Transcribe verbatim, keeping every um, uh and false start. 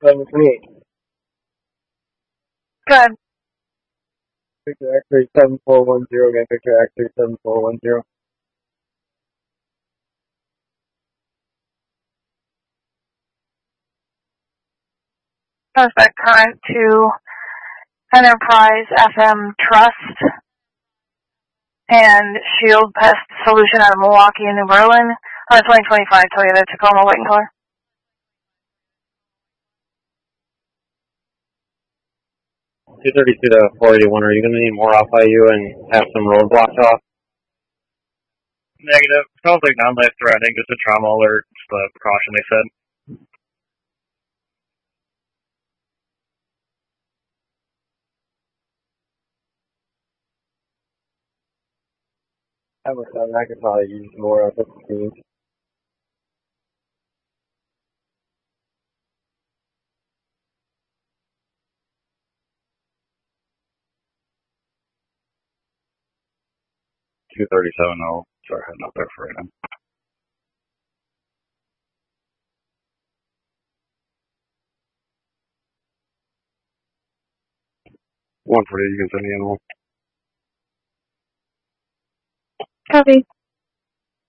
seven three eight. Good. Victor X-ray seven four one zero, again, Victor X-ray seven four one zero. Suspect current to Enterprise F M Trust and Shield Pest Solution out of Milwaukee and New Berlin on a twenty twenty-five Toyota Tacoma white and color. two thirty-two to four eighty-one, are you going to need more off I U and have some roadblocks off? Negative. Sounds like non-life threatening, just a trauma alert. It's the precaution they said. I was seven, I could probably use more of the speed. two thirty-seven, I'll start heading up there for right now. one forty, you can send the animal. Copy.